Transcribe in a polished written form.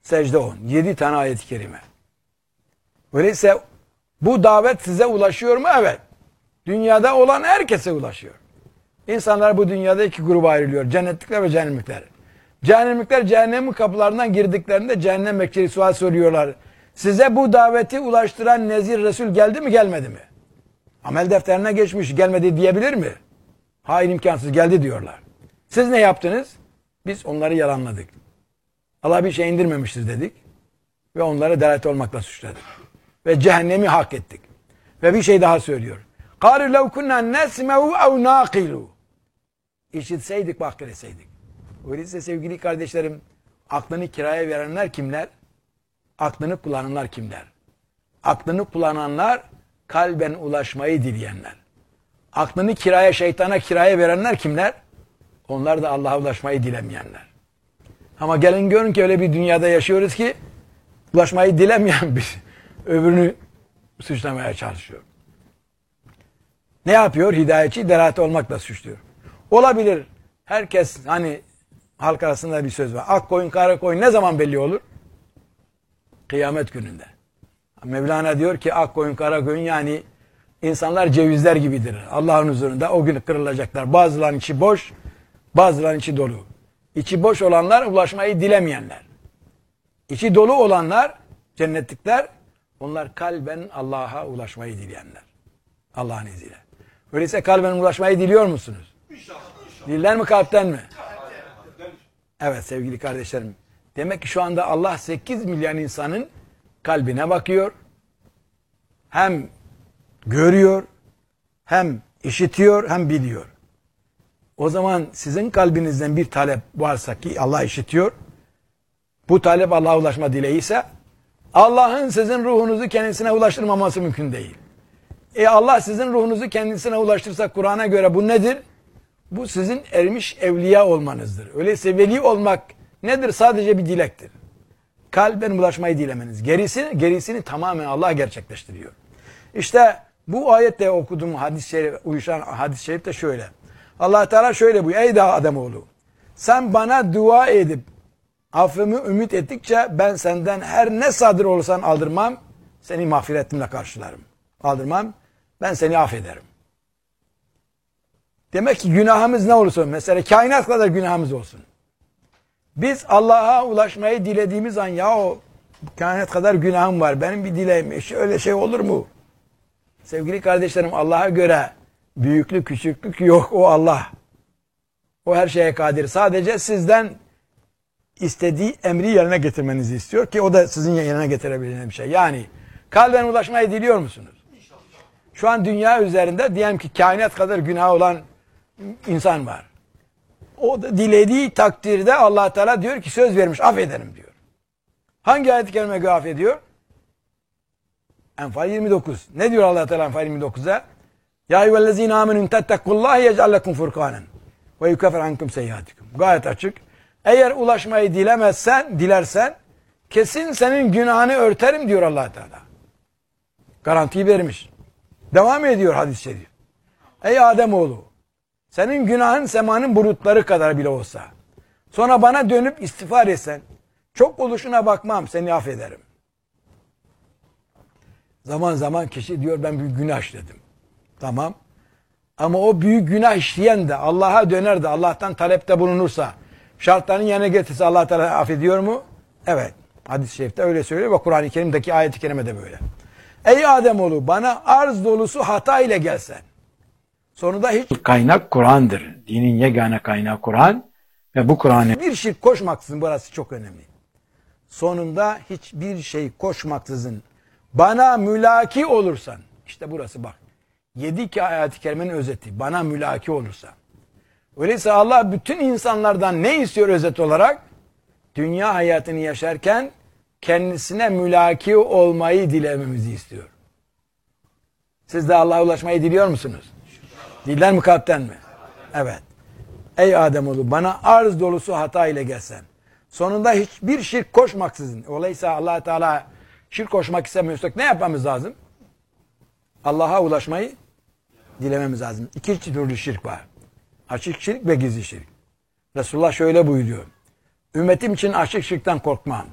Secde 10. 7 tane ayet-i kerime. Öyleyse bu davet size ulaşıyor mu? Evet. Dünyada olan herkese ulaşıyor. İnsanlar bu dünyada iki gruba ayrılıyor. Cennetlikler ve cehennemlikler. Cehennemlikler cehennemin kapılarından girdiklerinde cehennem bekçileri sual soruyorlar. Size bu daveti ulaştıran Nezir Resul geldi mi gelmedi mi? Amel defterine geçmiş, gelmedi diyebilir mi? Hayır, imkansız, geldi diyorlar. Siz ne yaptınız? Biz onları yalanladık. Allah bir şey indirmemiştir dedik. Ve onları delalet olmakla suçladık. Ve cehennemi hak ettik. Ve bir şey daha söylüyor. قَالُوا لَوْ كُنَّا نَسْمَعُوا اَوْ نَاقِلُوا İşitseydik, bak etseydik. Öyleyse sevgili kardeşlerim, aklını kiraya verenler kimler? Aklını kullananlar kimler? Aklını kullananlar, kalben ulaşmayı dileyenler. Aklını kiraya, şeytana kiraya verenler kimler? Onlar da Allah'a ulaşmayı dilemeyenler. Ama gelin görün ki öyle bir dünyada yaşıyoruz ki ulaşmayı dilemeyen bir öbürünü suçlamaya çalışıyor. Ne yapıyor? Hidayetçi delalet olmakla suçluyor. Olabilir. Herkes, hani halk arasında bir söz var. Ak koyun kara koyun ne zaman belli olur? Kıyamet gününde. Mevlana diyor ki ak koyun kara koyun, yani insanlar cevizler gibidir. Allah'ın huzurunda o gün kırılacaklar. Bazılarının içi boş, bazılarının içi dolu. İçi boş olanlar ulaşmayı dilemeyenler. İçi dolu olanlar, cennetlikler, onlar kalben Allah'a ulaşmayı dileyenler. Allah'ın izniyle. Öyleyse kalben ulaşmayı diliyor musunuz? İnşallah. Diller mi, kalpten mi? Evet sevgili kardeşlerim. Demek ki şu anda Allah 8 milyar insanın kalbine bakıyor. Hem görüyor, hem işitiyor, hem biliyor. O zaman sizin kalbinizden bir talep varsa ki Allah işitiyor, bu talep Allah'a ulaşma dileği ise Allah'ın sizin ruhunuzu kendisine ulaştırmaması mümkün değil. Allah sizin ruhunuzu kendisine ulaştırsa Kur'an'a göre bu nedir? Bu sizin ermiş evliya olmanızdır. Öyleyse veli olmak nedir? Sadece bir dilektir. Kalben ulaşmayı dilemeniz. Gerisini tamamen Allah gerçekleştiriyor. İşte bu ayette okuduğum hadis-i şerif, uyuşan hadis-i şerif de şöyle. Allah Teala şöyle buyuruyor. Ey Ademoğlu, sen bana dua edip affımı ümit ettikçe ben senden her ne sadır olursan aldırmam, seni mağfiretimle karşılarım. Aldırmam, ben seni affederim. Demek ki günahımız ne olursa, mesela kainat kadar günahımız olsun. Biz Allah'a ulaşmayı dilediğimiz an, ya o kainat kadar günahım var, benim bir dileğim, öyle şey olur mu? Sevgili kardeşlerim, Allah'a göre büyüklük, küçüklük yok, o Allah. O her şeye kadir. Sadece sizden istediği emri yerine getirmenizi istiyor ki o da sizin yerine getirebileceğiniz bir şey. Yani kalben ulaşmayı diliyor musunuz? Şu an dünya üzerinde diyelim ki kainat kadar günah olan insan var. O da dilediği takdirde Allah Teala diyor ki söz vermiş, affederim diyor. Hangi ayet-i kerime göre affediyor? Enfal 29. Ne diyor Allah Teala Enfal 29'a? Ya eyyühellezine amenü tettekullaha yec'al lekum furkanen ve yukeffir ankum seyyiatikum. Gayet açık. Eğer ulaşmayı dilersen kesin senin günahını örterim diyor Allah Teala. Garantiyi vermiş. Devam ediyor hadis-i şerif. Ey Ademoğlu, senin günahın semanın bulutları kadar bile olsa, sonra bana dönüp istiğfar etsen, çok oluşuna bakmam, seni affederim. Zaman zaman kişi diyor ben büyük günah işledim. Tamam. Ama o büyük günah işleyen de Allah'a döner de Allah'tan talepte bulunursa, şartlarını yerine getirse Allah Teala affediyor mu? Evet. Hadis-i şerifte öyle söylüyor ve Kur'an-ı Kerim'deki ayet-i kerime de böyle. Ey Ademoğlu, bana arz dolusu hata ile gelsen. Sonunda hiç kaynak Kur'an'dır. Dinin yegane kaynağı Kur'an ve bu Kur'an'ı bir şirk koşmaksızın, burası çok önemli. Sonunda hiçbir şey koşmaksızın bana mülaki olursan, işte burası bak. 7 ayet-i kerimenin özeti. Bana mülaki olursa. Öyleyse Allah bütün insanlardan ne istiyor özet olarak? Dünya hayatını yaşarken kendisine mülaki olmayı dilememizi istiyor. Siz de Allah'a ulaşmayı diliyor musunuz? Diller mi, kalpten mi? Evet. Ey Ademoğlu, bana arz dolusu hata ile gelsen. Sonunda hiçbir şirk koşmaksızın. Dolayısıyla Allah Teala şirk koşmak istemiyorsak ne yapmamız lazım? Allah'a ulaşmayı dilememiz lazım. 2 türlü şirk var. Açık şirk ve gizli şirk. Resulullah şöyle buyuruyor. Ümmetim için açık şirkten korkmam.